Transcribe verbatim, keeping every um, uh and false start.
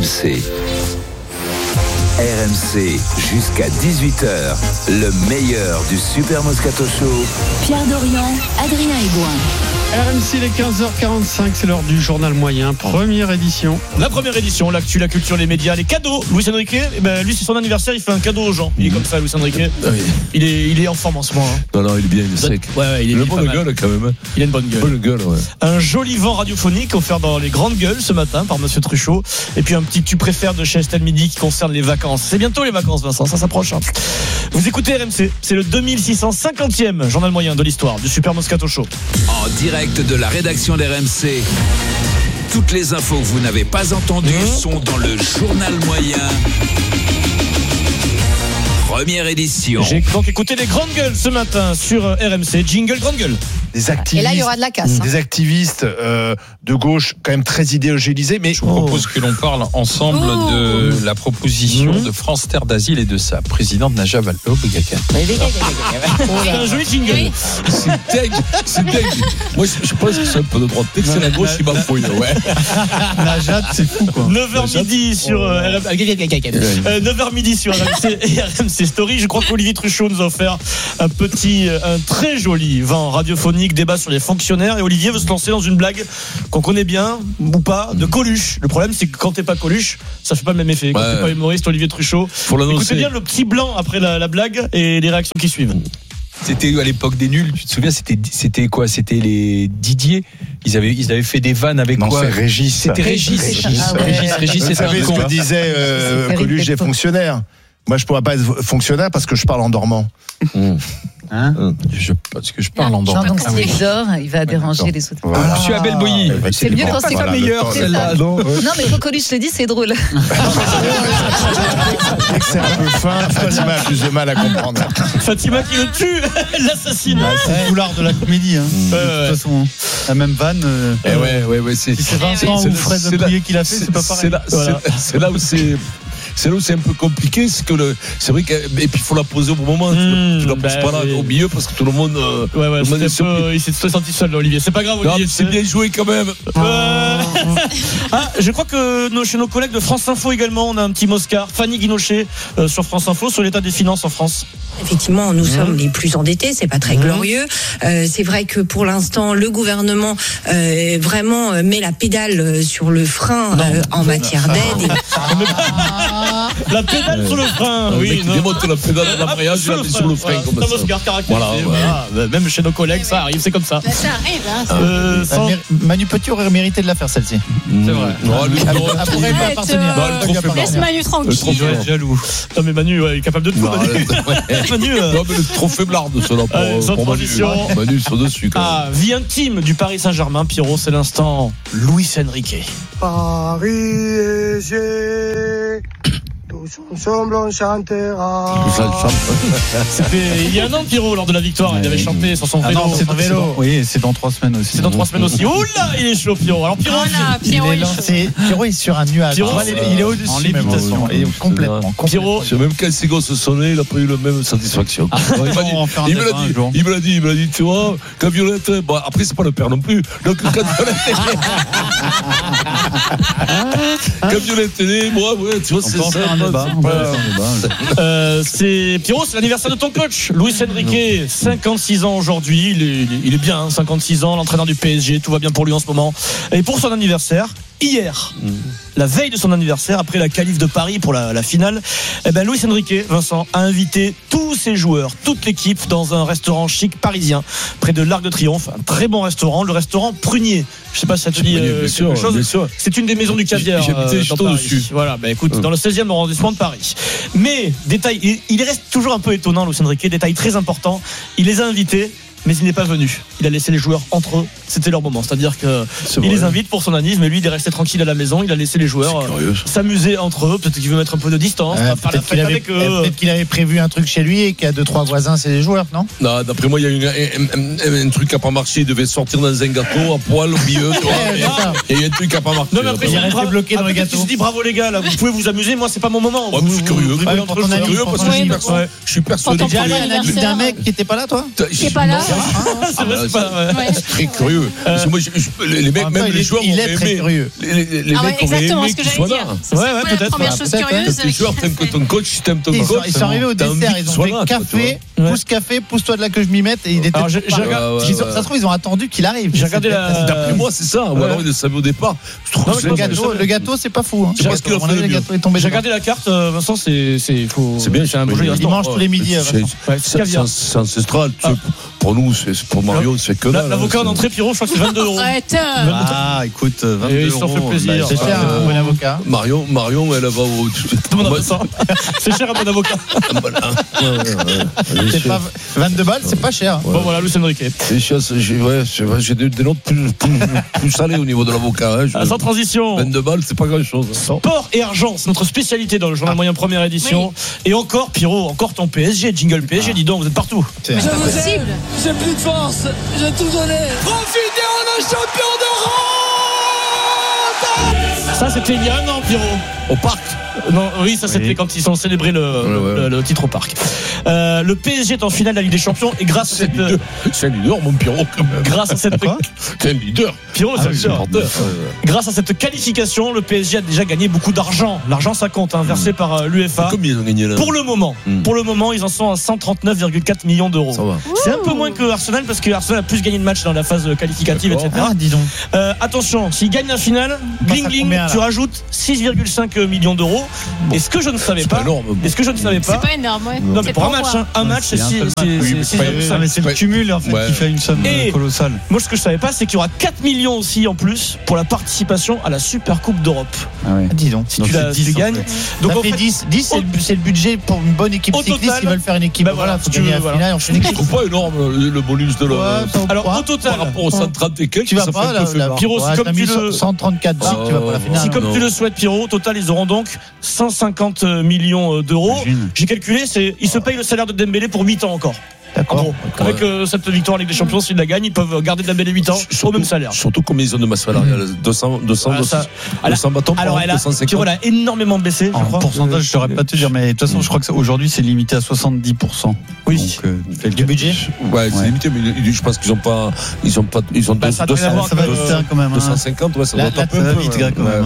C. R M C jusqu'à dix-huit heures, le meilleur du Super Moscato Show. Pierre Dorian, Adrien Aigouin. R M C, les quinze heures quarante-cinq, c'est l'heure du journal moyen, première édition. La première édition, l'actu, la culture, les médias, les cadeaux. Luis Enrique, eh ben, lui c'est son anniversaire, il fait un cadeau aux gens. Il est comme ça, Luis Enrique. Ah oui. Il est, il est en forme en ce moment. Hein. Non, non, il est bien, il est sec. Ouais, ouais, il est il a une pas bonne mal. gueule quand même. Il a une bonne gueule. Bonne gueule, ouais. Un joli vent radiophonique offert dans les grandes gueules ce matin par Monsieur Truchot. Et puis un petit tu préfères de chez Estelle Midi qui concerne les vacances. C'est bientôt les vacances, Vincent, ça s'approche. Hein. Vous écoutez R M C, c'est le deux mille six cent cinquantième journal moyen de l'histoire du Super Moscato Show. En direct de la rédaction d'R M C. Toutes les infos que vous n'avez pas entendues mmh. sont dans le journal moyen. Première édition. J'ai donc écouté les grandes gueules ce matin sur R M C. Jingle grande gueule. Des activistes, et là, il y aura de la casse. Des hein. activistes euh, de gauche, quand même très idéologisés. Mais je vous propose que l'on parle ensemble oh. de la proposition mmh. de France Terre d'Asile et de sa présidente Najat Vallaud-Belkacem. C'est un joli jingle. C'est dingue, c'est dingue. Moi, je pense que c'est un peu de droite. Dès que c'est la gauche, il m'affouille. Ouais. Najat, c'est fou, quoi. neuf heures midi sur euh, neuf heures midi sur R M C et R M C Story. Je crois qu'Olivier Truchot nous a offert un petit, un très joli vent radiophonique. Débat sur les fonctionnaires et Olivier veut se lancer dans une blague qu'on connaît bien ou pas de Coluche. Le problème c'est que quand t'es pas Coluche ça fait pas le même effet. Quand ouais. t'es pas humoriste Olivier Truchot, écoutez bien le petit blanc après la, la blague et les réactions qui suivent. C'était à l'époque des nuls, tu te souviens, c'était, c'était quoi? C'était les Didier. Ils avaient, ils avaient fait des vannes avec non, quoi? C'est Régis. C'était Régis. Régis, Régis, ah ouais. Régis, Régis Vous c'est savez ce que disait euh, Coluche des fonctionnaires. Moi, je pourrais pas être fonctionnaire parce que je parle en dormant. Mmh. Hein je, parce que je parle en dormant. Donc, s'il ah, dort, il va déranger d'accord. les autres. Voilà. Monsieur Abel Boilly. Ah, c'est mieux quand c'est voilà, pas meilleur, celle-là. Non, ouais. non, mais quand Coluche le dit, c'est drôle. C'est un peu fin. Fatima a plus de mal à comprendre. Fatima qui le tue, l'assassine. Bah, c'est tout l'art de la comédie. Hein. Mmh. Euh, de toute façon, la même vanne. Euh, eh ouais, ouais, ouais. C'est, si c'est Vincent c'est, ou Fred Brier qui l'a fait, c'est, c'est pas pareil. C'est là, voilà. c'est, c'est là où c'est. C'est là où c'est un peu compliqué, c'est que le, c'est vrai que, et puis il faut la poser au bon moment. Mmh, tu la poses bah, pas là oui. au milieu parce que tout le monde. Euh, ouais, ouais, le monde est peu, il s'est senti seul, là, Olivier. C'est pas grave, Olivier. Non, c'est bien joué quand même. Euh... ah, je crois que nos, chez nos collègues de France Info également, on a un petit Moscar. Fanny Guinochet euh, sur France Info sur l'état des finances en France. Effectivement, nous mmh. sommes les plus endettés, c'est pas très mmh. glorieux. Euh, c'est vrai que pour l'instant, le gouvernement euh, vraiment met la pédale sur le frein euh, en matière d'aide. Et... La pédale sur le frein, non, oui. Il démonte la pédale de l'embrayage, il la met sur le frein. C'est un Moscar caractérisé. Voilà, voilà. Même chez nos collègues, ça arrive, c'est comme ça. Ça arrive, hein. Ça euh, sans... Manu Petit aurait mérité de la faire celle-ci. C'est vrai. Non, lui, elle pourrait pas appartenir. Laisse Manu tranquille. Je vais être jaloux. Non, mais Manu, ouais, il est capable de tout. Manu, non, mais le trop faiblard de cela pour, euh, sans pour Manu. Manu sont dessus quand même. Ah, vie intime du Paris Saint-Germain, Pierrot, c'est l'instant Luis Enrique. Paris et j'ai tous ensemble on chantera. C'était il y a un an, Pierrot, lors de la victoire, il avait chanté sur son vélo. Ah non, c'est vélo. Oui, c'est dans trois semaines aussi. C'est dans trois semaines aussi. Oula, il est chaud, Pierrot. Alors Pierrot, voilà, il Pierrot est lancé. Pierrot est sur un nuage. Pierrot, il, est, il est au-dessus. En lévitation. Il est complètement. Pierrot, même quand ses gosses se sonnaient, il a pas eu la même satisfaction. Ah, il, m'a dit, il, me l'a dit, il me l'a dit, il me l'a dit, tu vois, quand Violette, bon, après c'est pas le père non plus. Donc quand Violette est quand Violette est née, moi, ouais, tu vois, c'est ça. Euh, c'est Pierrot, c'est l'anniversaire de ton coach, Luis Enrique, cinquante-six ans aujourd'hui. Il est, il est bien, hein, cinquante-six ans, l'entraîneur du P S G, tout va bien pour lui en ce moment. Et pour son anniversaire, hier, mmh. la veille de son anniversaire, après la qualif de Paris pour la, la finale, eh ben Luis Enrique, Vincent, a invité tous ses joueurs, toute l'équipe, dans un restaurant chic parisien, près de l'Arc de Triomphe, un très bon restaurant, le restaurant Prunier. Je sais pas si ça te dit euh, quelque sûr, chose. C'est une des maisons du caviar. J'habitais juste euh, au-dessus. Voilà, bah écoute, mmh. dans le seizième arrondissement de Paris. Mais détail, il, il reste toujours un peu étonnant, Luis Enrique. Détail très important, il les a invités. Mais il n'est pas venu. Il a laissé les joueurs entre eux. C'était leur moment. C'est-à-dire qu'il les invite pour son anniv, mais lui, il est resté tranquille à la maison. Il a laissé les joueurs euh, s'amuser entre eux. Peut-être qu'il veut mettre un peu de distance. Euh, faire peut-être, la qu'il avait, avec eux. peut-être qu'il avait prévu un truc chez lui et qu'il y a deux, trois voisins, c'est les joueurs, non? Non, d'après moi, il y a eu un, un, un, un truc qui n'a pas marché. Il devait sortir dans un gâteau à poil au milieu. Et il y a un truc qui n'a pas marché. Non, mais après, il est resté bloqué dans le gâteau. Il se dit bravo les gars, là, vous pouvez vous amuser. Moi, c'est pas mon moment. Ouais, je suis curieux. Je suis curieux parce que je suis persuadé. Déjà allé à l'anniv d'un mec qui n'était pas là, toi? Qui n'est pas là. C'est vrai, c'est pas- ouais. C'est très curieux. Parce que moi, je- je- les les mecs, En même même temps, les il est- joueurs, il auraient est très aimé- curieux. Les, les, les Ah ouais, mecs auraient exactement aimé ce que qu'ils j'allais soient dire. là. C'est Ouais, ouais, pas la peut-être, première ouais, chose peut-être, curieuse. Les joueurs, t'aimes que ton coach, t'aimes ton Ils sont, coach. ils sont arrivés au t'as envie dessert, qu'il ils ont soit fait là, quoi, tu café, vois. pousse café, pousse-toi de là que je m'y mette. Et il était Alors, j'ai- tout j'ai pareil. regardé- ouais, Ils ont- ouais. Ça se trouve, ils ont attendu qu'il arrive. J'ai regardé la- D'après moi, c'est ça. Ou Ouais. alors, il le savait au départ. Je trouve Non, que mais c'est Le je pense gâteau, que- le gâteau, c'est pas fou. Hein. Je pense qu'il a À mon fait avis, le le mieux. gâteau est tombé J'ai dedans. regardé la carte, euh, Vincent, c'est c'est faut- C'est bien, c'est un mais joli il restaurant. Il mange tous les midis. C'est- Vincent. Ouais, c'est c'est- caviar. c'est c'est ancestral. tu sais, Ah. Pour nous, c'est c'est- pour Mario, c'est que La- dalle. L'avocat hein, en c'est- entrée, Pierrot, je crois que c'est vingt-deux euros. Arrête. Ah, écoute, vingt-deux Et ils s'en euros. fait plaisir. Bah, C'est cher, Euh, un bon avocat. Marion, Marion, elle va au. Demande à Moi- Vincent. C'est cher un bon avocat. Ah, voilà. Ouais, ouais, ouais. Bien C'est sûr. pas vingt-deux balles, c'est pas cher. Bon, voilà, Luis Enrique. C'est sûr, c'est- J'ai ouais, c'est vrai, j'ai des, des notes plus, plus, plus salées au niveau de l'avocat. Hein. Je- Ah, sans transition. vingt-deux balles, c'est pas grand-chose. Sport et argent, c'est notre spécialité dans le journal moyen première édition. Et encore, Pierrot, encore ton P S G, jingle P S G, dis donc, vous êtes partout. C'est- C'est pas possible. J'ai plus de force, j'ai tout donné. Profitez, on est champion d'Europe. Ça, c'était il y a un an, Pierrot. Au parc. Non, oui, ça c'était Oui. quand ils ont célébré le, ouais. le, le titre au parc. Euh, le P S G est en finale de la Ligue des Champions et grâce à C'est un cette, leader, c'est un leader, mon Pierrot, quand même. grâce à cette, Quoi C'est un leader. Pierrot, c'est un leader. Ouais, ouais. Grâce à cette qualification, le P S G a déjà gagné beaucoup d'argent. L'argent, ça compte, hein, versé par euh, l'U F A. Combien ils ont gagné là? Pour le moment, Mm. pour le moment, ils en sont à cent trente-neuf virgule quatre millions d'euros. Ça va. C'est un peu moins que Arsenal parce que Arsenal a plus gagné de matchs dans la phase qualificative, et cetera. Ah, dis donc. Euh, attention, s'ils gagnent la finale, passe bling à bling, combien, là tu rajoutes six virgule cinq millions d'euros. Et ce que je ne savais C'est pas, pas énorme. et ce que je ne savais C'est pas, pas énorme, ouais. non mais C'est pour un pour match, moi. hein, un match c'est c'est un six- seul c'est- match. Oui, c'est mais six pas- virgule cinq. Ah, mais c'est le Ouais. cumul en fait Ouais. qui fait une somme Et- colossale. Moi, ce que je savais pas, c'est qu'il y aura quatre millions aussi en plus pour la participation à la Super Coupe d'Europe. Ah, dis donc. Si tu, la, si tu gagnes. Donc Donc ça en fait fait, dix, dix c'est, le, c'est le budget pour une bonne équipe Au cycliste total, qui veulent faire une équipe. ben voilà, voilà, faut si tu gagner veux, la voilà. finale, on fait une Je équipe. trouve pas énorme le, le bonus de la. Ouais, ça, alors quoi au total, Par rapport aux cent trente et quelques, Tu vas ça pas fait là, un peu là, faible. Pierrot, si ouais, comme t'as tu mis le- cent trente-quatre balles, tu vas pas à la finale. si comme non. tu le souhaites, Pierrot, au total, ils auront donc cent cinquante millions d'euros. Imagine. J'ai calculé, c'est, ils se payent le salaire de Dembélé pour huit ans encore. En D'accord. gros, avec euh, cette victoire en Ligue des Champions, s'ils la gagnent, ils peuvent garder Dembélé huit ans au même salaire. Surtout combien ils ont de masse salariale. deux cents, deux cents, Ah, ça- deux cents bâtons par Alors, an, elle a, deux cent cinquante. Pierrot, elle a énormément baissé, je En crois. pourcentage, je saurais pas te dire, mais de toute façon, je crois que ça- aujourd'hui, c'est limité à soixante-dix pour cent. Oui. Donc, euh, fais le Du calcul. budget. Ouais, c'est Ouais. limité, mais je pense qu'ils ont pas, ils ont pas, ils ont Bah, deux- ça a deux rien à cents, voir Ça va avec, vite euh, hein, quand même. deux cent hein. cinquante, ouais, ça Là, doit là, taper ça un va peu. vite, ouais. gars, quand Ouais. même.